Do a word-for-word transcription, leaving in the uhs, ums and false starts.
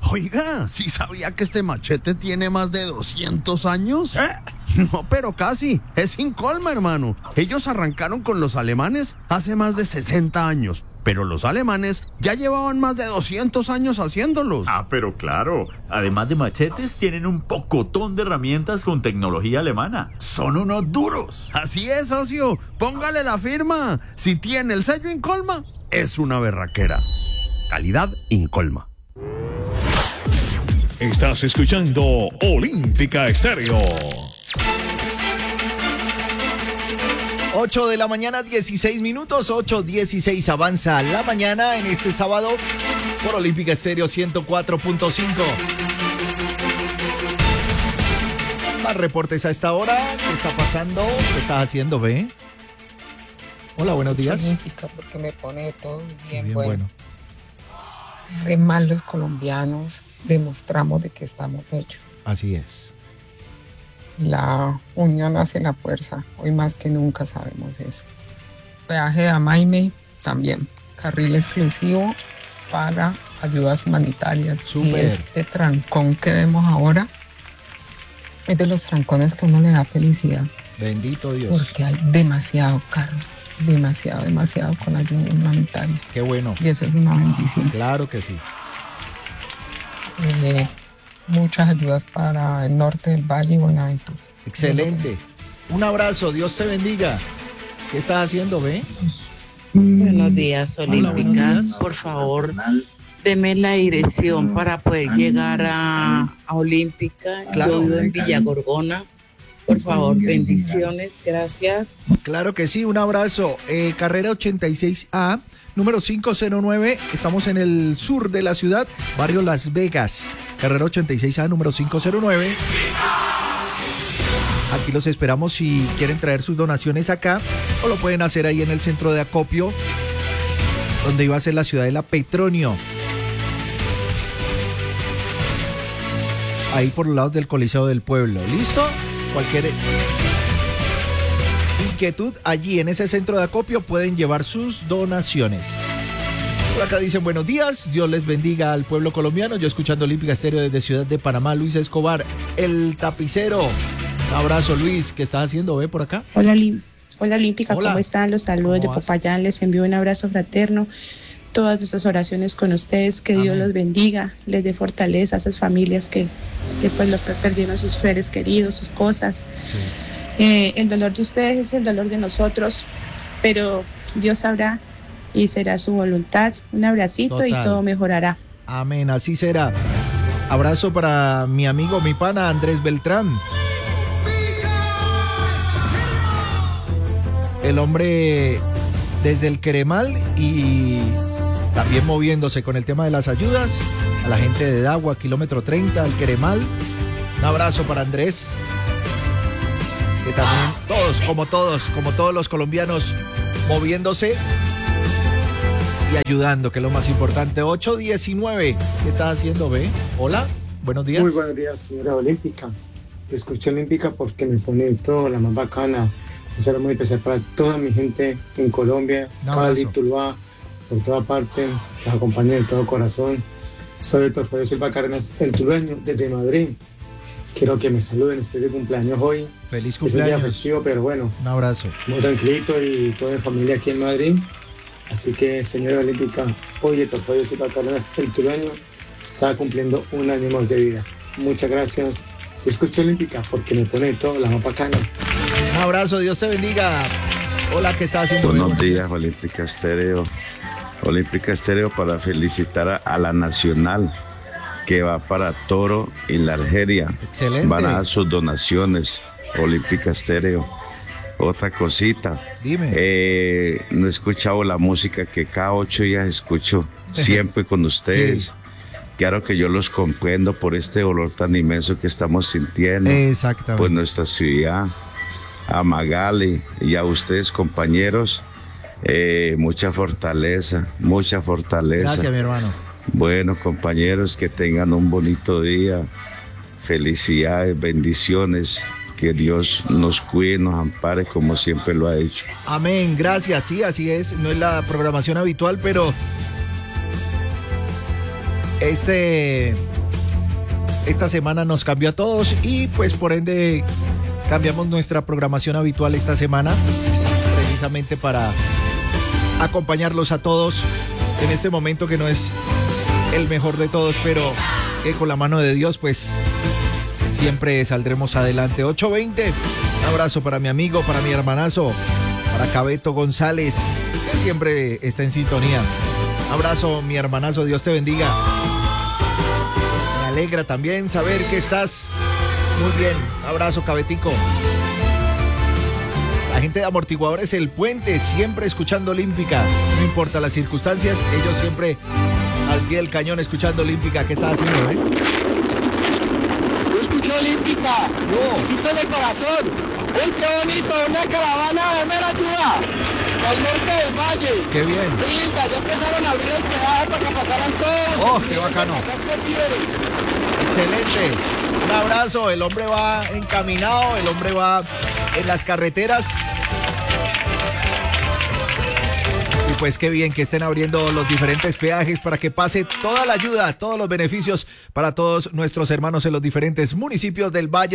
Oiga, ¿sí sabía que este machete tiene más de doscientos años? ¿Eh? No, pero casi. Es Incolma, hermano. Ellos arrancaron con los alemanes hace más de sesenta años, pero los alemanes ya llevaban más de doscientos años haciéndolos. Ah, pero claro, además de machetes, tienen un pocotón de herramientas con tecnología alemana. Son unos duros. Así es, socio. Póngale la firma. Si tiene el sello Incolma, es una berraquera. Calidad Incolma. Estás escuchando Olímpica Estéreo. ocho de la mañana, dieciséis minutos, ocho dieciséis avanza la mañana en este sábado por Olímpica Estéreo ciento cuatro punto cinco. Más reportes a esta hora. ¿Qué está pasando? ¿Qué estás haciendo, ve? Hola, buenos días. Olímpica porque me pone todo bien, Bien bueno. bueno. Además, los colombianos demostramos de que estamos hechos. Así es. La unión hace la fuerza. Hoy más que nunca sabemos eso. Peaje a Maime también. Carril exclusivo para ayudas humanitarias. Súper. Y este trancón que vemos ahora es de los trancones que uno le da felicidad. Bendito Dios. Porque hay demasiado carro. Demasiado, demasiado con ayuda humanitaria. Qué bueno. Y eso es una bendición. Claro que sí. Eh, muchas ayudas para el norte del Valle y Buenaventura. Excelente. Un abrazo. Dios te bendiga. ¿Qué estás haciendo, ve? Buenos días, Olímpica. Hola, buenos días. Por favor, deme la dirección para poder llegar a, a Olímpica. Claro. Yo vivo en Villa Gorgona. Por favor, bendiciones, gracias. Claro que sí, un abrazo. Eh, carrera ochenta y seis A, número cinco cero nueve. Estamos en el sur de la ciudad, barrio Las Vegas. Carrera ochenta y seis A, número cinco cero nueve. Aquí los esperamos si quieren traer sus donaciones acá, o lo pueden hacer ahí en el centro de acopio, donde iba a ser la Ciudadela Petronio. Ahí por los lados del Coliseo del Pueblo. ¿Listo? Cualquier inquietud allí en ese centro de acopio pueden llevar sus donaciones. Por acá dicen buenos días, Dios les bendiga al pueblo colombiano. Yo escuchando Olímpica Estéreo desde Ciudad de Panamá, Luis Escobar, el tapicero. Un abrazo, Luis. ¿Qué estás haciendo? ¿Ve por acá? Hola, Lim- Hola Olímpica, Hola. ¿cómo están? Los saludos de ¿Cómo vas? Popayán, les envío un abrazo fraterno. Todas nuestras oraciones con ustedes, que Dios Amén. los bendiga, les dé fortaleza a esas familias que, que pues lo que perdieron sus seres queridos, sus cosas. Sí. Eh, el dolor de ustedes es el dolor de nosotros, pero Dios sabrá y será su voluntad. Un abracito Total. y todo mejorará. Amén, así será. Abrazo para mi amigo, mi pana Andrés Beltrán. El hombre desde el Queremal y también moviéndose con el tema de las ayudas a la gente de Dagua, kilómetro treinta, el Queremal. Un abrazo para Andrés. Que también todos, como todos, como todos los colombianos, moviéndose y ayudando, que es lo más importante. ocho diecinueve. ¿Qué estás haciendo, B? Hola, buenos días. Muy buenos días, señora Olímpica. Escuché Olímpica porque me pone todo la más bacana. Un saludo muy especial para toda mi gente en Colombia, Un Cali, abrazo. Tuluá, por toda parte. Los acompaño de todo corazón. Soy Héctor Fabio Silva Cárdenas, el tulueño, desde Madrid. Quiero que me saluden, estoy de cumpleaños hoy. Feliz Es un día cumpleaños. festivo, pero bueno, Un abrazo. muy tranquilito y toda mi familia aquí en Madrid. Así que, señora Olímpica, hoy Héctor Fabio Silva Cárdenas, el tulueño, está cumpliendo un año más de vida. Muchas gracias. Yo escucho Olímpica porque me pone todo la más bacana. Un abrazo, Dios te bendiga. Hola, ¿qué estás haciendo? B? Buenos días, Olímpica Estéreo. Olímpica Estéreo para felicitar a, a la Nacional que va para Toro y la Algeria. Excelente. Van a dar sus donaciones. Olímpica Estéreo. Otra cosita. Dime. Eh, no he escuchado la música que cada ocho días escucho siempre con ustedes. Sí. Claro que yo los comprendo por este dolor tan inmenso que estamos sintiendo. Exactamente. Pues nuestra ciudad, a Magali y a ustedes compañeros, eh, mucha fortaleza, mucha fortaleza. Gracias, mi hermano. Bueno, compañeros, que tengan un bonito día, felicidades, bendiciones, que Dios nos cuide, nos ampare como siempre lo ha hecho. Amén, gracias, sí, así es. No es la programación habitual, pero este esta semana nos cambió a todos y pues por ende cambiamos nuestra programación habitual esta semana precisamente para acompañarlos a todos en este momento que no es el mejor de todos, pero que con la mano de Dios pues siempre saldremos adelante. ocho veinte, un abrazo para mi amigo, para mi hermanazo, para Cabeto González, que siempre está en sintonía. Un abrazo, mi hermanazo, Dios te bendiga. Me alegra también saber que estás muy bien. Un abrazo, Cabetico. La gente de Amortiguadores El Puente, siempre escuchando Olímpica. No importa las circunstancias, ellos siempre al pie del cañón escuchando Olímpica. ¿Qué estás haciendo, eh? Yo escucho Olímpica. No. Viste de corazón. ¡Uy, qué bonito! Una caravana de mera ayuda. Al norte del valle. ¡Qué bien! Linda, ya empezaron a abrir el peaje para que pasaran todos. ¡Oh, qué bacano! Excelente. Un abrazo. El hombre va encaminado, el hombre va en las carreteras. Y pues qué bien que estén abriendo los diferentes peajes para que pase toda la ayuda, todos los beneficios para todos nuestros hermanos en los diferentes municipios del Valle.